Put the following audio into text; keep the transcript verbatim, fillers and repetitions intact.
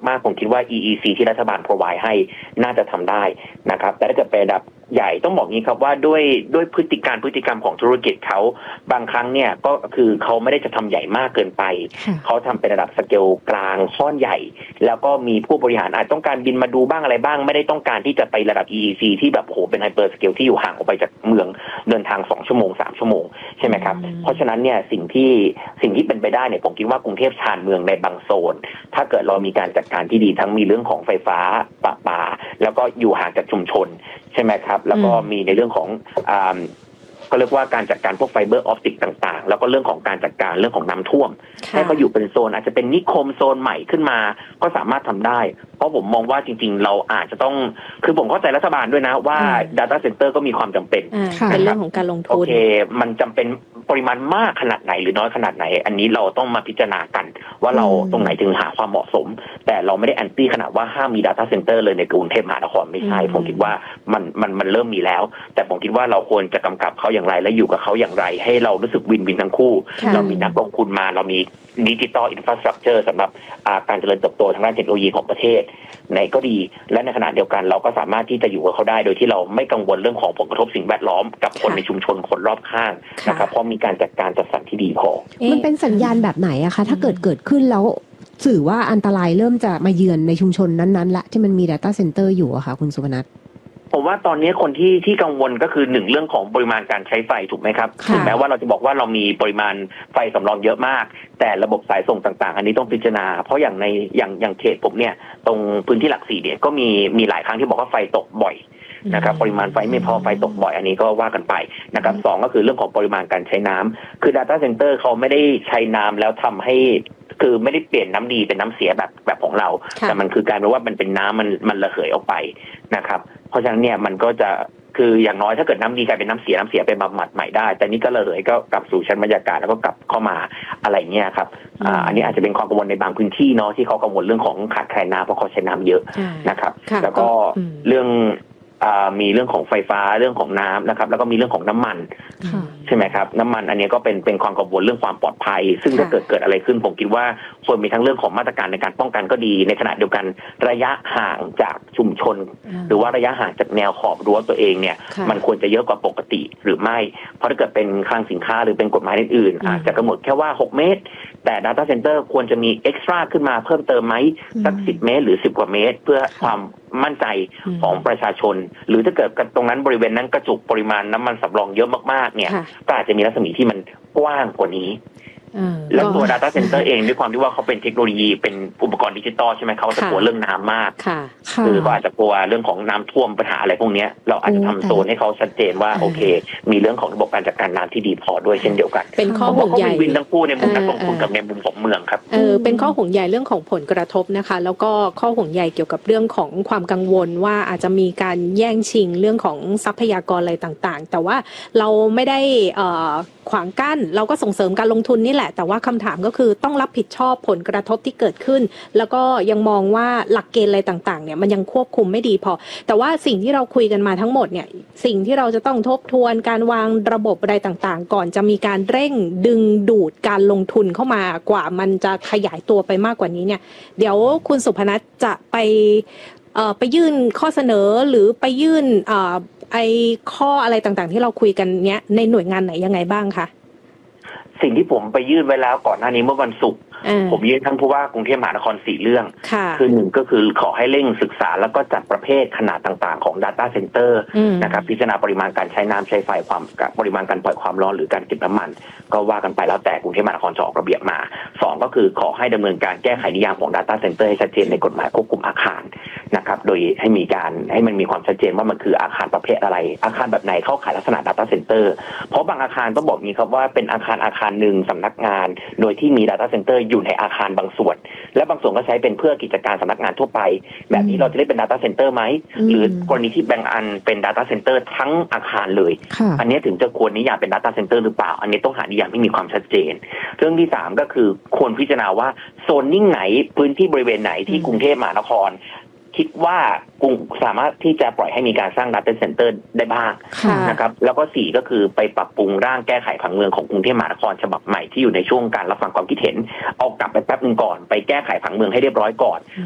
มากๆผมคิดว่า อี อี ซี ที่รัฐบาล provide ให้น่าจะทำได้นะครับแต่ถ้าเกิดเป็นระดับใหญ่ต้องบอกงี้ครับว่าด้วยด้วยพฤติการพฤติกรรมของธุรกิจเขาบางครั้งเนี่ยก็คือเขาไม่ได้จะทำใหญ่มากเกินไปเขาทำเป็นระดับสเกลกลางค่อนใหญ่แล้วก็มีผู้บริหารอาจต้องการบินมาดูบ้างอะไรบ้างไม่ได้ต้องการที่จะไประดับ อี อี ซี ที่แบบโหเป็นไฮเปอร์สเกลที่อยู่ห่างออกไปจากเมืองเดินทางสองชั่วโมงสามชั่วโมงใช่ไหมครับเพราะฉะนั้นเนี่ยสิ่งที่สิ่งที่เป็นไปได้เนี่ยผมคิดว่ากรุงเทพชานเมืองในบางโซนถ้าเกิดเรามีการจัดการที่ดีทั้งมีเรื่องของไฟฟ้าประปาแล้วก็อยู่ห่างจากชุมชนใช่ไหมครับแล้วก็มีในเรื่องของอ่าก็เรียกว่าการจัดการพวกไฟเบอร์ออปติกต่างๆแล้วก็เรื่องของการจัดการเรื่องของน้ำท่วมให้เขาอยู่เป็นโซนอาจจะเป็นนิคมโซนใหม่ขึ้นมาก็สามารถทำได้เพราะผมมองว่าจริงๆเราอาจจะต้องคือผมเข้าใจรัฐบาลด้วยนะว่า data center ก็มีความจำเป็นเป็นเรื่องของการลงทุนโอเคมันจำเป็นปริมาณมากขนาดไหนหรือน้อยขนาดไหนอันนี้เราต้องมาพิจารณากันว่าเราตรงไหนถึงหาความเหมาะสมแต่เราไม่ได้แอนตี้ขนาดว่าห้ามมี data center เลยในกรุงเทพมหานครไม่ใช่ผมคิดว่ามันมันมันเริ่มมีแล้วแต่ผมคิดว่าเราควรจะกำกับเขาอย่างไรและอยู่กับเขาอย่างไรให้เรารู้สึกวินวินทั้งคู่เรามีนักลงทุนมาเรามีดิจิตอลอินฟราสตรัคเจอร์สำหรับการเจริญเติบโตทางด้านเทคโนโลยีของประเทศไหนก็ดีและในขณะเดียวกันเราก็สามารถที่จะอยู่กับเขาได้โดยที่เราไม่กังวลเรื่องของผลกระทบสิ่งแวดล้อมกับคนในชุมชนคนรอบข้างนะครับเพราะมีการจัดการจัดสรรที่ดีพอมันเป็นสัญญาณแบบไหนอะคะถ้าเกิดเกิดขึ้นแล้วสื่อว่าอันตรายเริ่มจะมาเยือนในชุมชนนั้นๆละที่มันมี data center อยู่อะค่ะคุณสุพนัทผมว่าตอนนี้คนที่ที่กังวลก็คือหนึ่งเรื่องของปริมาณการใช้ไฟถูกไหมครับถึงแม้ว่าเราจะบอกว่าเรามีปริมาณไฟสำรองเยอะมากแต่ระบบสายส่งต่างๆอันนี้ต้องพิจารณาเพราะอย่างในอย่างอย่างเขตผมเนี่ยตรงพื้นที่หลักสี่เนี่ยก็มีมีหลายครั้งที่บอกว่าไฟตกบ่อยนะครับปริมาณไฟไม่พอไฟตกบ่อยอันนี้ก็ว่ากันไปนะครับสองก็คือเรื่องของปริมาณการใช้น้ำคือ data center เขาไม่ได้ใช้น้ำแล้วทำให้คือไม่ได้เปลี่ยนน้ำดีเป็นน้ำเสียแบบแบบของเราแต่มันคือการว่ามันเป็นน้ำมันมันระเหยออกไปนะครับเพราะฉะนั้นเนี่ยมันก็จะคืออย่างน้อยถ้าเกิดน้ำดีกลายเป็นน้ำเสียน้ำเสียไปบำบัดใหม่ได้แต่นี่ก็ระเหยก็กลับสู่ชั้นบรรยากาศแล้วก็กลับเข้ามาอะไรเงี้ยครับอ่าอันนี้อาจจะเป็นความกังวลในบางพื้นที่เนาะที่เขากังวลเรื่องของขาดแคลนน้ำเพราะเขาใช้น้ำเยอะนะครับแล้วก็เรื่องมีเรื่องของไฟฟ้าเรื่องของน้ำนะครับแล้วก็มีเรื่องของน้ำมันใช่ไหมครับน้ำมันอันนี้ก็เป็นเป็นความกังวลเรื่องความปลอดภัยซึ่งถ้าเกิดเกิดอะไรขึ้นผมคิดว่าควรมีทั้งเรื่องของมาตรการในการป้องกันก็ดีในขณะเดียวกันระยะห่างจากชุมชนหรือว่าระยะห่างจากแนวขอบรั้วตัวเองเนี่ยมันควรจะเยอะกว่าปกติหรือไม่เพราะถ้าเกิดเป็นคลังสินค้าหรือเป็นกฎหมายอื่นๆอาจจะกำหนดแค่ว่าหกเมตรแต่ data center ควรจะมีเอ็กซ์ตร้าขึ้นมาเพิ่มเติมไหมสักสิบเมตรหรือสิบกว่าเมตรเพื่อความมั่นใจของประชาชนหรือถ้าเกิดตรงนั้นบริเวณนั้นกระจุกปริมาณน้ำมันสำรองเยอะมากๆเนี่ยก็อาจจะมีรัศมีที่มันกว้างกว่านี้แล้วตัว data center เองด้วยความที่ว่าเขาเป็นเทคโนโลยีเป็นอุปกรณ์ดิจิตอลใช่ไหมเขาจะกลัวเรื่องน้ำมากคือก็อาจจะกลัวเรื่องของน้ำท่วมปัญหาอะไรพวกนี้เราอาจจะทำโซนให้เขาชัดเจนว่าโอเคมีเรื่องของระบบการจัดการน้ำที่ดีพอด้วยเช่นเดียวกันเป็นข้อห่วงใยวินทั้งคู่ในมุมนักลงทุนกับในมุมของเมืองครับเออเป็นข้อห่วงใยเรื่องของผลกระทบนะคะแล้วก็ข้อห่วงใยเกี่ยวกับเรื่องของความกังวลว่าอาจจะมีการแย่งชิงเรื่องของทรัพยากรอะไรต่างๆแต่ว่าเราไม่ได้ขวางกั้นเราก็ส่งเสริมการลงทุนนี่แหละแต่ว่าคำถามก็คือต้องรับผิดชอบผลกระทบที่เกิดขึ้นแล้วก็ยังมองว่าหลักเกณฑ์อะไรต่างๆเนี่ยมันยังควบคุมไม่ดีพอแต่ว่าสิ่งที่เราคุยกันมาทั้งหมดเนี่ยสิ่งที่เราจะต้องทบทวนการวางระบบอะไรต่างๆก่อนจะมีการเร่งดึงดูดการลงทุนเข้ามากว่ามันจะขยายตัวไปมากกว่านี้เนี่ยเดี๋ยวคุณสุพนัทจะไปเอ่อไปยื่นข้อเสนอหรือไปยื่นเอ่อไอ้ข้ออะไรต่างๆที่เราคุยกันเนี้ยในหน่วยงานไหนยังไงบ้างคะสิ่งที่ผมไปยื่นไว้แล้วก่อนหน้านี้เมื่อวันศุกร์ผมยื่นทั้งผู้ว่ากรุงเทพมหานครสี่เรื่องคือหนึ่งก็คือขอให้เร่งศึกษาแล้วก็จัดประเภทขนาดต่างๆของ data center นะครับพิจารณาปริมาณการใช้น้ำใช้ไฟความปริมาณการปล่อยความร้อนหรือการเก็บน้ำมันก็ว่ากันไปแล้วแต่กรุงเทพมหานครจะออกระเบียบมาสองก็คือขอให้ดำเนินการแก้ไขนิยามของ data center ให้ชัดเจนในกฎหมายควบคุมอาคารนะครับโดยให้มีการให้มันมีความชัดเจนว่ามันคืออาคารประเภทอะไรอาคารแบบไหนเข้าข่ายลักษณะ data center เพราะบางอาคารต้องบอกนี้ครับว่าเป็นอาคารอาคารหนึ่งสำนักงานโดยที่มี data center อยู่ในอาคารบางส่วนและบางส่วนก็ใช้เป็นเพื่อกิจการสำนักงานทั่วไปแบบนี้เราจะเรียกเป็น data center ไหมหรือกรณีที่แบ่งอันเป็น data center ทั้งอาคารเลยอันนี้ถึงจะควรนิยามเป็น data center หรือเปล่าอันนี้ต้องหานิยามที่มีความชัดเจนเรื่องที่สามก็คือควรพิจารณาว่าโซนนิ่งไหนพื้นที่บริเวณไหนที่กรุงเทพมหานครคิดว่ากรุงสามารถที่จะปล่อยให้มีการสร้าง data center ได้บ้างนะครับแล้วก็สี่ก็คือไปปรับปรุงร่างแก้ไขผังเมืองของกรุงเทพมหานครฉบับใหม่ที่อยู่ในช่วงการรับฟังความคิดเห็นเอากลับไปแป๊บนึงก่อนไปแก้ไขผังเมืองให้เรียบร้อยก่อน